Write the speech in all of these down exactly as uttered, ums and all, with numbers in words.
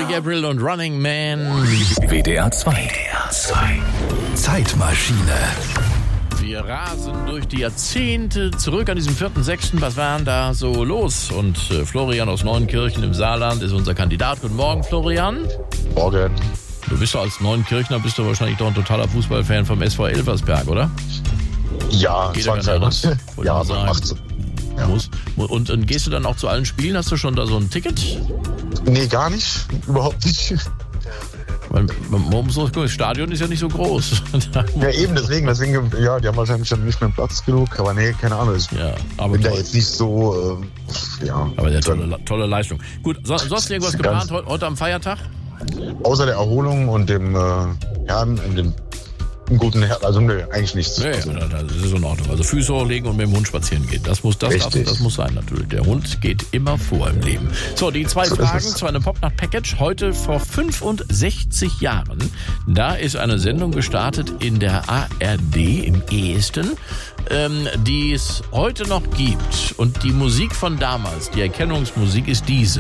Peter Gabriel und Running Man. W D R zwei. W D R zwei. Zeitmaschine. Wir rasen durch die Jahrzehnte zurück an diesem vierten sechsten Was war denn da so los? Und äh, Florian aus Neunkirchen im Saarland ist unser Kandidat. Guten Morgen, Florian. Morgen. Du bist doch als Neunkirchner, bist du wahrscheinlich doch ein totaler Fußballfan vom S V Elversberg, oder? Ja, zwangshalber. Ja, sagen. macht's. Ja. Muss. Und, und gehst du dann auch zu allen Spielen? Hast du schon da so ein Ticket? Nee, gar nicht. Überhaupt nicht. Weil, man muss das Stadion ist ja nicht so groß. Ja, eben, deswegen, deswegen, ja, die haben wahrscheinlich schon nicht mehr Platz genug, aber nee, keine Ahnung. Ich ja, aber bin toll. da jetzt nicht so, äh, ja. Aber der tolle, tolle Leistung. Gut, so, sonst irgendwas geplant heute, heute am Feiertag? Außer der Erholung und dem äh, Herrn und dem einen guten Herrn, also nee, eigentlich nichts. Nee, also, das ist in Ordnung. Also Füße hochlegen und mit dem Hund spazieren gehen. Das muss, das, das, das muss sein natürlich. Der Hund geht immer vor im Leben. So, die zwei so Fragen zu einem Popnacht-Package. Heute vor fünfundsechzig Jahren. Da ist eine Sendung gestartet in der A R D im Ehesten, ähm, die es heute noch gibt. Und die Musik von damals, die Erkennungsmusik ist diese.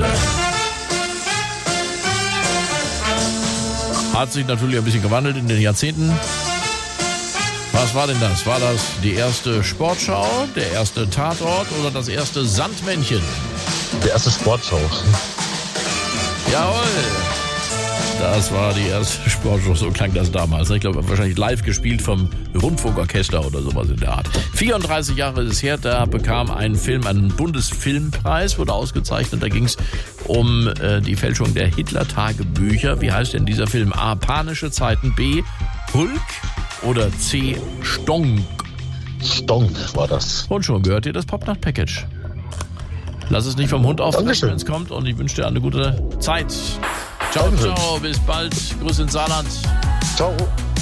Hat sich natürlich ein bisschen gewandelt in den Jahrzehnten. Was war denn das? War das die erste Sportschau, der erste Tatort oder das erste Sandmännchen? Die erste Sportschau. Jawohl. Das war die erste Sportschau, so klang das damals. Ich glaube, wahrscheinlich live gespielt vom Rundfunkorchester oder sowas in der Art. vierunddreißig Jahre ist es her, da bekam ein Film einen Bundesfilmpreis, wurde ausgezeichnet. Da ging es um äh, die Fälschung der Hitler-Tagebücher. Wie heißt denn dieser Film? A. Panische Zeiten, B. Hulk oder C. Stonk? Stonk war das. Und schon gehört ihr das Popnacht-Package. Lass es nicht vom Hund auffressen, wenn es kommt, und ich wünsche dir eine gute Zeit. Ciao, ciao, bis bald. Grüße ins Saarland. Ciao.